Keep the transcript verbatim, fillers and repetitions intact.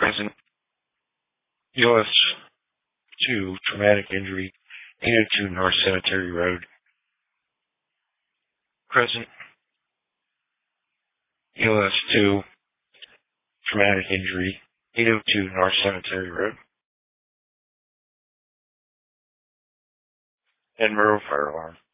Present. E O S two, traumatic injury, eight oh two North Cemetery Road. Present. E O S two, traumatic injury, eight oh two North Cemetery Road. And Monroe Fire Alarm.